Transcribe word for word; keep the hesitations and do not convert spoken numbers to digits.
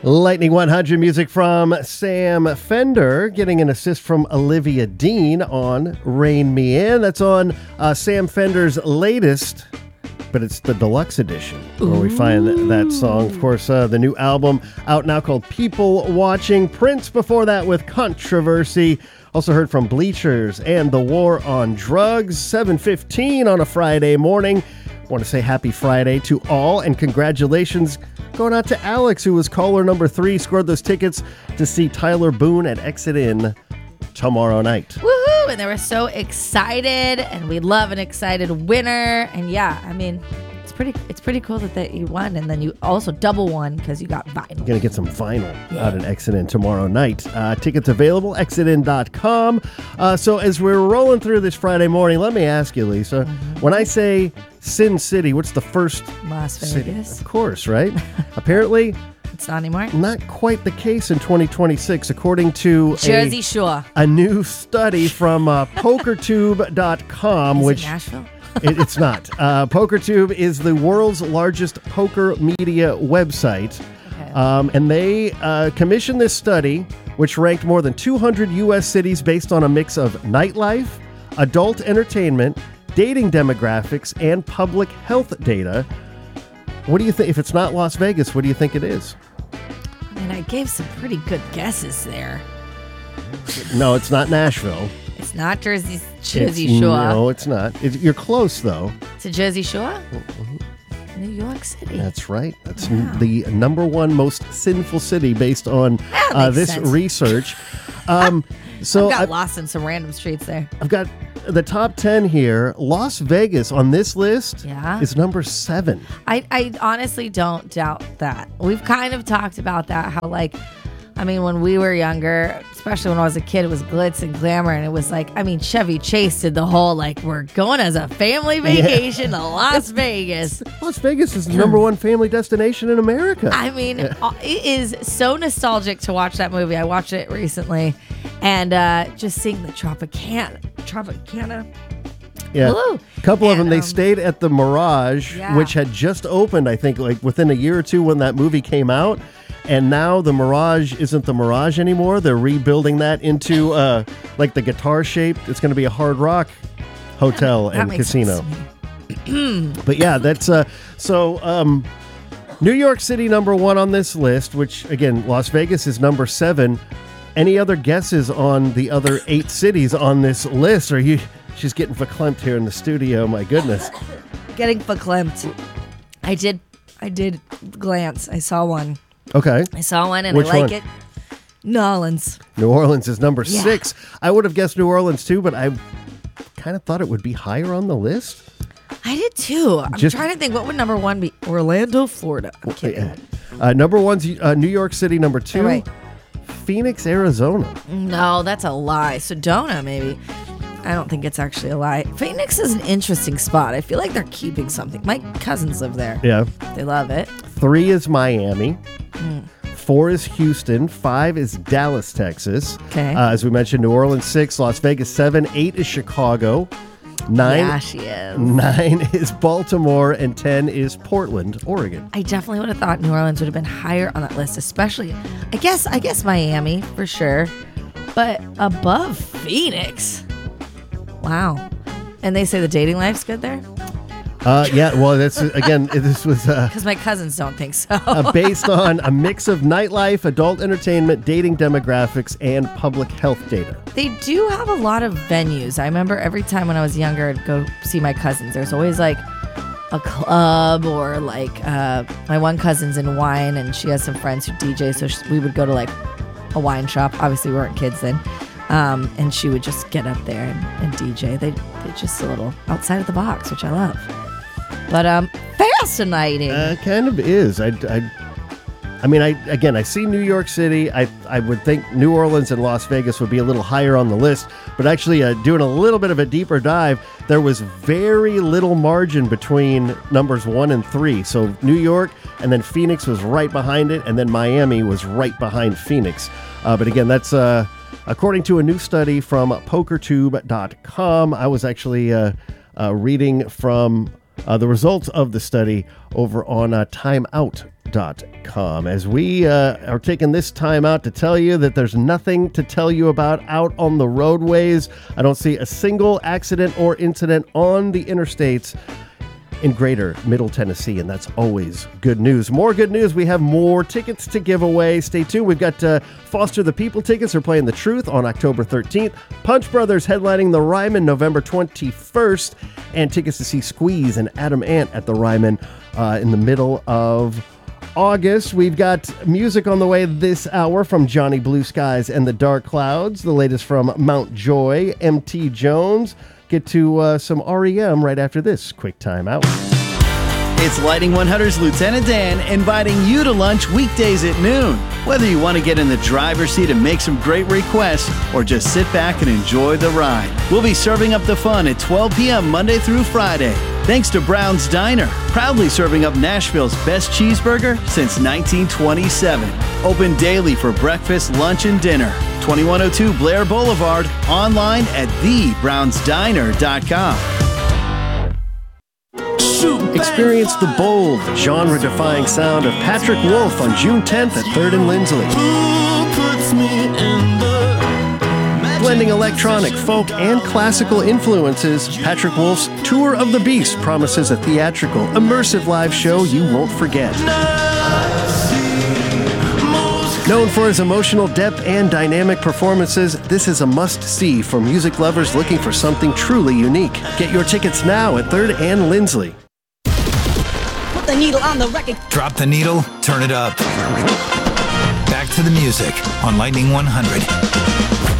Lightning one hundred music from Sam Fender, getting an assist from Olivia Dean on Rain Me In. That's on uh, Sam Fender's latest, but it's the deluxe edition where we find that song. Of course, uh, the new album out now called People Watching. Prince before that with Controversy. Also heard from Bleachers and The War on Drugs. seven fifteen on a Friday morning. Want to say happy Friday to all and congratulations going out to Alex, who was caller number three, scored those tickets to see Tyler Boone at Exit In tomorrow night. Woohoo! And they were so excited, and we love an excited winner. And yeah, I mean, it's pretty it's pretty cool that, that you won, and then you also double won because you got vinyl. You're going to get some vinyl yeah. out at Exit In tomorrow night. Uh, tickets available, exit in dot com. Uh, so as we're rolling through this Friday morning, let me ask you, Lisa, mm-hmm. when I say Sin City, what's the first Las Vegas? City? Of course, right? Apparently, it's not anymore. Not quite the case in twenty twenty-six, according to Jersey a, Shore. A new study from uh, poker tube dot com, Is which it Nashville? it, it's not. Uh, PokerTube is the world's largest poker media website, okay. um, and they uh, commissioned this study, which ranked more than two hundred U S cities based on a mix of nightlife, adult entertainment, dating demographics, and public health data. What do you think? If it's not Las Vegas, what do you think it is? I mean, I gave some pretty good guesses there. No, it's not Nashville. It's not Jersey, Jersey it's, Shore. No, it's not. It, you're close, though. To Jersey Shore? Mm-hmm. New York City. That's right. That's wow. n- the number one most sinful city based on uh, this sense. research. Um, so I got I've, lost in some random streets there. I've got the top ten here. Las Vegas on this list yeah. is number seven. I, I honestly don't doubt that. We've kind of talked about that, how like, I mean, when we were younger, especially when I was a kid, it was glitz and glamour. And it was like, I mean, Chevy Chase did the whole, like, we're going as a family vacation yeah. to Las Vegas. Las Vegas is the number one family destination in America. I mean, yeah. it is so nostalgic to watch that movie. I watched it recently. And uh, just seeing the Tropicana. Tropicana. Yeah, Woo. a couple and, of them, they um, stayed at the Mirage, yeah. which had just opened, I think, like within a year or two when that movie came out. And now the Mirage isn't the Mirage anymore. They're rebuilding that into uh, like the guitar shaped. It's going to be a Hard Rock hotel that, that and makes casino. Sense to me. But yeah, that's uh, so um, New York City number one on this list, which again, Las Vegas is number seven. Any other guesses on the other eight cities on this list? Are you? She's getting verklempt here in the studio. My goodness, getting verklempt. I did. I did glance. I saw one. Okay. I saw one and Which I like one? it. New Orleans. New Orleans is number yeah. six. I would have guessed New Orleans too, but I kind of thought it would be higher on the list. I did too. I'm Just, trying to think, what would number one be? Orlando, Florida. I'm kidding. Uh, number one's uh, New York City. Number two, oh, right. Phoenix, Arizona. No, that's a lie. Sedona, maybe. I don't think it's actually a lie. Phoenix is an interesting spot. I feel like they're keeping something. My cousins live there. Yeah. They love it. Three is Miami. Mm. Four is Houston. Five is Dallas, Texas. Okay. Uh, as we mentioned, New Orleans, six. Las Vegas, seven. Eight is Chicago. Nine, yeah, she is. Nine is Baltimore. And ten is Portland, Oregon. I definitely would have thought New Orleans would have been higher on that list, especially, I guess, I guess Miami for sure. But above Phoenix. Wow. And they say the dating life's good there? Uh, yeah, well, that's again, this was uh, because my cousins don't think so. uh, based on a mix of nightlife, adult entertainment, dating demographics, and public health data. They do have a lot of venues. I remember every time when I was younger, I'd go see my cousins. There's always like a club or like uh, my one cousin's in wine and she has some friends who D J. So she, we would go to like a wine shop. Obviously, we weren't kids then. Um, and she would just get up there and, and D J. They, they're just a little outside of the box, which I love. But um, fascinating. Uh, kind of is. I, I, I mean, I again, I see New York City. I, I would think New Orleans and Las Vegas would be a little higher on the list. But actually, uh, doing a little bit of a deeper dive, there was very little margin between numbers one and three. So New York and then Phoenix was right behind it, and then Miami was right behind Phoenix. Uh, but again, that's uh, according to a new study from poker tube dot com. I was actually uh, uh, reading from uh, the results of the study over on uh, time out dot com. As we uh, are taking this time out to tell you that there's nothing to tell you about out on the roadways. I don't see a single accident or incident on the interstates in greater Middle Tennessee, and that's always good news. More good news. We have more tickets to give away. Stay tuned. We've got uh, Foster the People tickets. They're playing The Truth on October thirteenth. Punch Brothers headlining the Ryman November twenty-first. And tickets to see Squeeze and Adam Ant at the Ryman uh, in the middle of August. We've got music on the way this hour from Johnny Blue Skies and the Dark Clouds. The latest from Mount Joy, M T Jones. Get to uh, some R E M right after this quick time out. It's Lighting one hundred's Lieutenant Dan inviting you to lunch weekdays at noon. Whether you want to get in the driver's seat and make some great requests or just sit back and enjoy the ride, we'll be serving up the fun at twelve p.m. Monday through Friday. Thanks to Brown's Diner, proudly serving up Nashville's best cheeseburger since nineteen twenty-seven. Open daily for breakfast, lunch, and dinner. twenty-one oh two Blair Boulevard, online at the browns diner dot com. Experience the bold, genre-defying sound of Patrick Wolf on June tenth at third and Lindsley. Blending electronic, folk, and classical influences, Patrick Wolf's Tour of the Beast promises a theatrical, immersive live show you won't forget. Known for his emotional depth and dynamic performances, this is a must-see for music lovers looking for something truly unique. Get your tickets now at third and Lindsley. Put the needle on the record. Drop the needle, turn it up. Back to the music on Lightning one hundred.